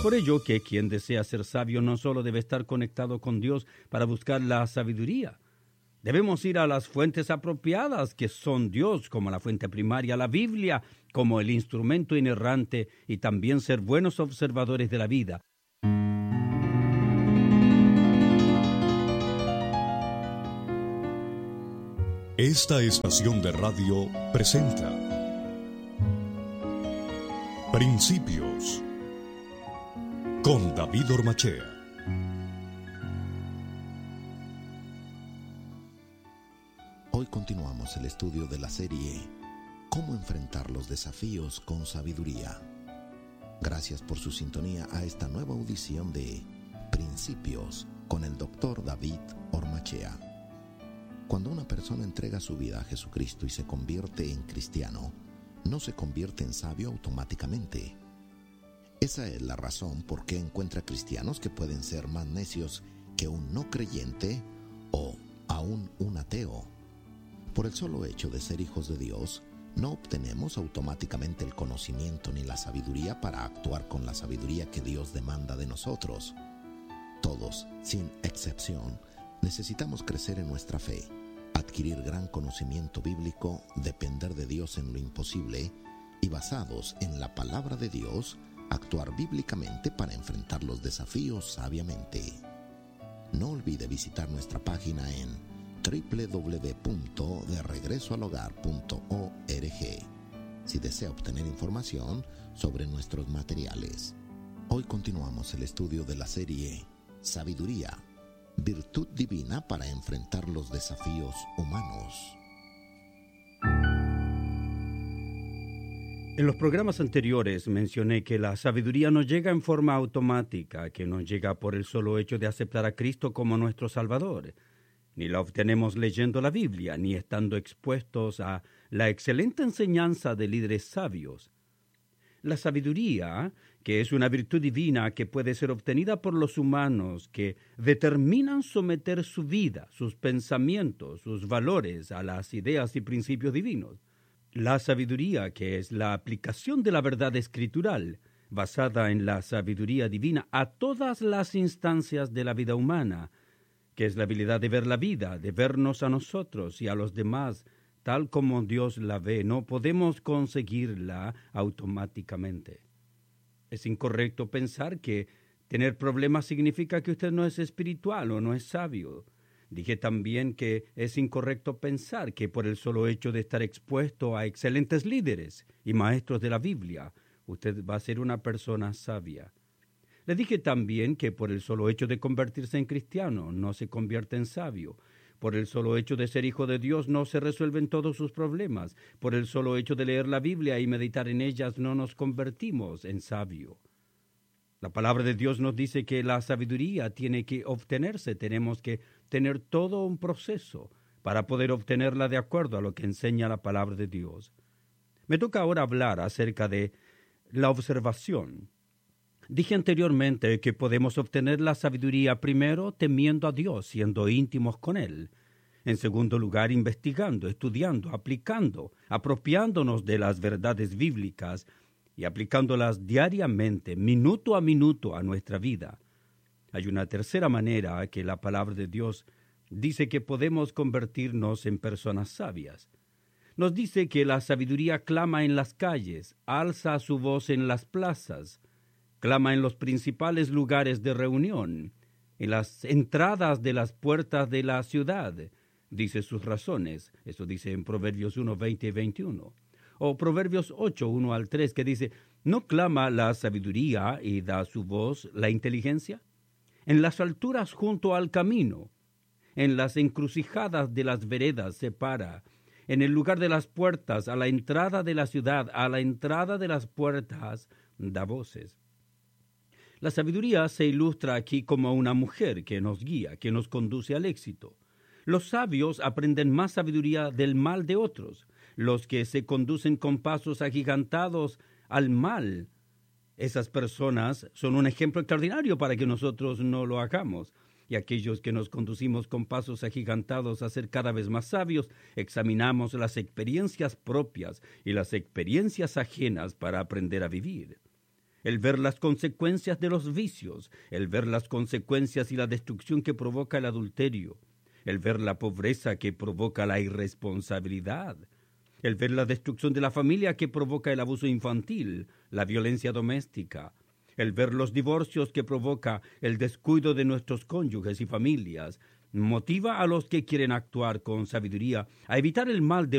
Por ello que quien desea ser sabio no solo debe estar conectado con Dios para buscar la sabiduría. Debemos ir a las fuentes apropiadas, que son Dios, como la fuente primaria, la Biblia, como el instrumento inerrante, y también ser buenos observadores de la vida. Esta estación de radio presenta Principios con David Ormachea. Hoy continuamos el estudio de la serie Cómo enfrentar los desafíos con sabiduría. Gracias por su sintonía a esta nueva audición de Principios con el Dr. David Ormachea. Cuando una persona entrega su vida a Jesucristo y se convierte en cristiano, no se convierte en sabio automáticamente. Esa es la razón por qué encuentra cristianos que pueden ser más necios que un no creyente o aún un ateo. Por el solo hecho de ser hijos de Dios, no obtenemos automáticamente el conocimiento ni la sabiduría para actuar con la sabiduría que Dios demanda de nosotros. Todos, sin excepción, necesitamos crecer en nuestra fe, adquirir gran conocimiento bíblico, depender de Dios en lo imposible y, basados en la palabra de Dios, actuar bíblicamente para enfrentar los desafíos sabiamente. No olvide visitar nuestra página en www.deregresoalhogar.org si desea obtener información sobre nuestros materiales. Hoy continuamos el estudio de la serie Sabiduría, virtud divina para enfrentar los desafíos humanos. En los programas anteriores mencioné que la sabiduría no llega en forma automática, que no llega por el solo hecho de aceptar a Cristo como nuestro Salvador. Ni la obtenemos leyendo la Biblia, ni estando expuestos a la excelente enseñanza de líderes sabios. La sabiduría, que es una virtud divina que puede ser obtenida por los humanos que determinan someter su vida, sus pensamientos, sus valores a las ideas y principios divinos. La sabiduría, que es la aplicación de la verdad escritural, basada en la sabiduría divina a todas las instancias de la vida humana, que es la habilidad de ver la vida, de vernos a nosotros y a los demás, tal como Dios la ve. No podemos conseguirla automáticamente. Es incorrecto pensar que tener problemas significa que usted no es espiritual o no es sabio. Dije también que es incorrecto pensar que por el solo hecho de estar expuesto a excelentes líderes y maestros de la Biblia, usted va a ser una persona sabia. Le dije también que por el solo hecho de convertirse en cristiano no se convierte en sabio. Por el solo hecho de ser hijo de Dios no se resuelven todos sus problemas. Por el solo hecho de leer la Biblia y meditar en ellas no nos convertimos en sabio. La palabra de Dios nos dice que la sabiduría tiene que obtenerse. Tenemos que tener todo un proceso para poder obtenerla de acuerdo a lo que enseña la palabra de Dios. Me toca ahora hablar acerca de la observación. Dije anteriormente que podemos obtener la sabiduría primero temiendo a Dios, siendo íntimos con Él. En segundo lugar, investigando, estudiando, aplicando, apropiándonos de las verdades bíblicas y aplicándolas diariamente, minuto a minuto, a nuestra vida. Hay una tercera manera que la palabra de Dios dice que podemos convertirnos en personas sabias. Nos dice que la sabiduría clama en las calles, alza su voz en las plazas, clama en los principales lugares de reunión, en las entradas de las puertas de la ciudad, dice sus razones. Eso dice en Proverbios 1, 20 y 21. O Proverbios 8, 1 al 3, que dice, ¿no clama la sabiduría y da su voz la inteligencia? En las alturas junto al camino, en las encrucijadas de las veredas se para, en el lugar de las puertas, a la entrada de la ciudad, a la entrada de las puertas, da voces. La sabiduría se ilustra aquí como una mujer que nos guía, que nos conduce al éxito. Los sabios aprenden más sabiduría del mal de otros. Los que se conducen con pasos agigantados al mal, esas personas son un ejemplo extraordinario para que nosotros no lo hagamos. Y aquellos que nos conducimos con pasos agigantados a ser cada vez más sabios, examinamos las experiencias propias y las experiencias ajenas para aprender a vivir. el ver las consecuencias de los vicios, el ver las consecuencias y la destrucción que provoca el adulterio, el ver la pobreza que provoca la irresponsabilidad, el ver la destrucción de la familia que provoca el abuso infantil, la violencia doméstica, el ver los divorcios que provoca el descuido de nuestros cónyuges y familias, motiva a los que quieren actuar con sabiduría a evitar el mal de